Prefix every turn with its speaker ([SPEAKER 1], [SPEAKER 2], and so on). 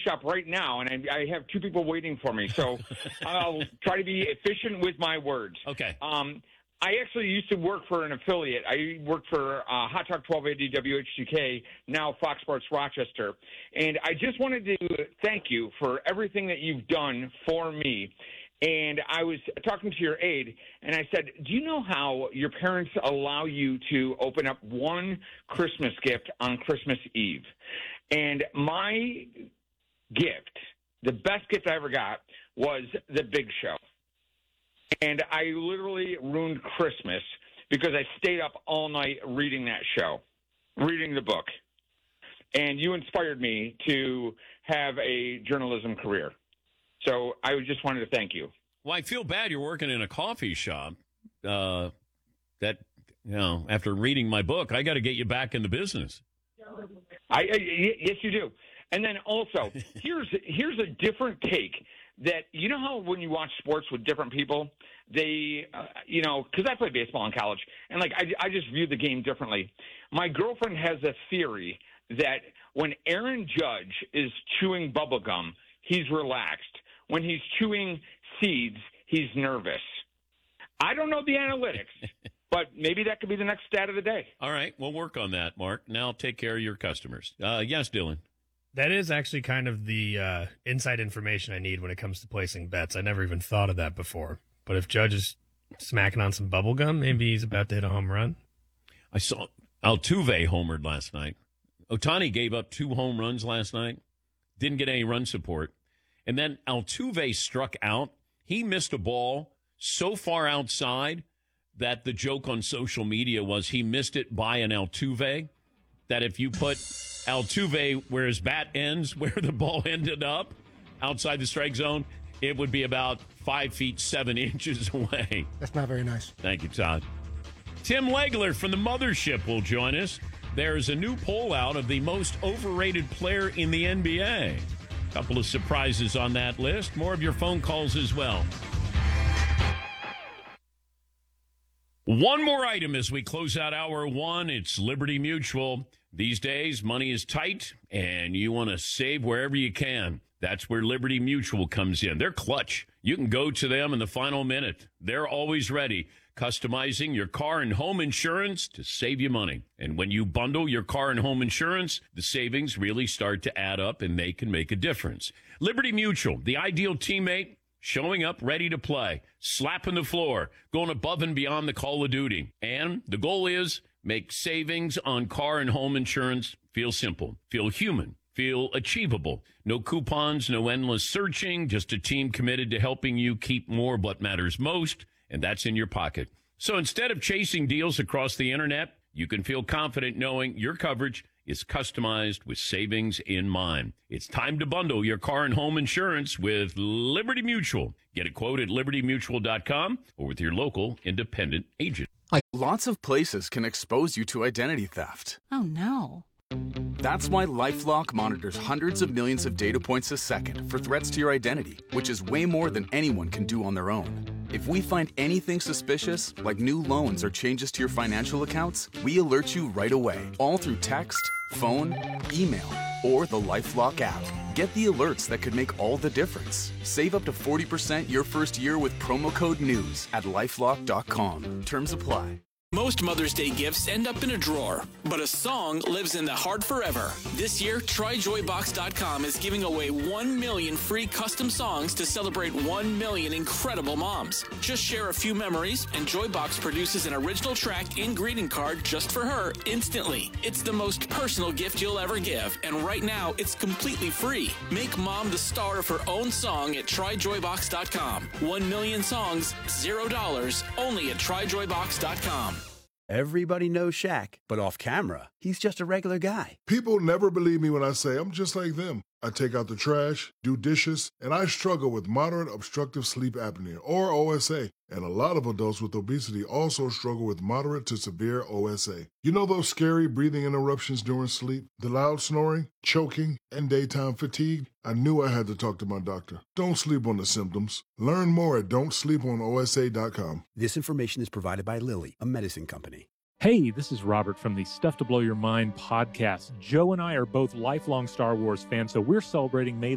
[SPEAKER 1] shop right now, and I have two people waiting for me. So I'll try to be efficient with my words.
[SPEAKER 2] Okay.
[SPEAKER 1] I actually used to work for an affiliate. I worked for Hot Talk 1280 WHGK, now Fox Sports Rochester. And I just wanted to thank you for everything that you've done for me. And I was talking to your aide, and I said, do you know how your parents allow you to open up one Christmas gift on Christmas Eve? And my gift, the best gift I ever got, was The Big Show. And I literally ruined Christmas because I stayed up all night reading that show, reading the book. And you inspired me to have a journalism career. So I just wanted to thank you.
[SPEAKER 2] Well, I feel bad you're working in a coffee shop. After reading my book, I got to get you back in the business.
[SPEAKER 1] Yes, you do. And then also, here's a different take. That, you know how when you watch sports with different people, they, because I played baseball in college, and I just view the game differently. My girlfriend has a theory that when Aaron Judge is chewing bubble gum, he's relaxed. When he's chewing seeds, he's nervous. I don't know the analytics, but maybe that could be the next stat of the day.
[SPEAKER 2] All right, we'll work on that, Mark. Now take care of your customers. Yes, Dylan.
[SPEAKER 3] That is actually kind of the inside information I need when it comes to placing bets. I never even thought of that before. But if Judge is smacking on some bubble gum, maybe he's about to hit a home run.
[SPEAKER 2] I saw Altuve homered last night. Ohtani gave up 2 home runs last night. Didn't get any run support. And then Altuve struck out. He missed a ball so far outside that the joke on social media was he missed it by an Altuve. That if you put Altuve where his bat ends, where the ball ended up, outside the strike zone, it would be about 5 feet 7 inches away.
[SPEAKER 4] That's not very nice.
[SPEAKER 2] Thank you, Todd. Tim Legler from the Mothership will join us. There's a new poll out of the most overrated player in the NBA. A couple of surprises on that list. More of your phone calls as well. One more item as we close out hour one. It's Liberty Mutual. These days, money is tight, and you want to save wherever you can. That's where Liberty Mutual comes in. They're clutch. You can go to them in the final minute. They're always ready, customizing your car and home insurance to save you money. And when you bundle your car and home insurance, the savings really start to add up, and they can make a difference. Liberty Mutual, the ideal teammate, showing up ready to play, slapping the floor, going above and beyond the call of duty. And the goal is make savings on car and home insurance feel simple, feel human, feel achievable. No coupons, no endless searching, just a team committed to helping you keep more of what matters most, and that's in your pocket. So instead of chasing deals across the internet, you can feel confident knowing your coverage is customized with savings in mind. It's time to bundle your car and home insurance with Liberty Mutual. Get a quote at libertymutual.com or with your local independent agent.
[SPEAKER 5] Lots of places can expose you to identity theft.
[SPEAKER 6] Oh, no.
[SPEAKER 5] That's why LifeLock monitors hundreds of millions of data points a second for threats to your identity, which is way more than anyone can do on their own. If we find anything suspicious, like new loans or changes to your financial accounts, we alert you right away, all through text, phone, email, or the LifeLock app. Get the alerts that could make all the difference. Save up to 40% your first year with promo code NEWS at LifeLock.com. Terms apply.
[SPEAKER 7] Most Mother's Day gifts end up in a drawer, but a song lives in the heart forever. This year, TryJoyBox.com is giving away 1 million free custom songs to celebrate 1 million incredible moms. Just share a few memories, and Joybox produces an original track and greeting card just for her instantly. It's the most personal gift you'll ever give, and right now, it's completely free. Make mom the star of her own song at TryJoyBox.com. 1 million songs, $0, only at TryJoyBox.com.
[SPEAKER 8] Everybody knows Shaq, but off camera, he's just a regular guy.
[SPEAKER 9] People never believe me when I say I'm just like them. I take out the trash, do dishes, and I struggle with moderate obstructive sleep apnea, or OSA. And a lot of adults with obesity also struggle with moderate to severe OSA. You know those scary breathing interruptions during sleep, the loud snoring, choking, and daytime fatigue? I knew I had to talk to my doctor. Don't sleep on the symptoms. Learn more at don'tsleeponosa.com.
[SPEAKER 8] This information is provided by Lilly, a medicine company.
[SPEAKER 10] Hey, this is Robert from the Stuff to Blow Your Mind podcast. Joe and I are both lifelong Star Wars fans, so we're celebrating May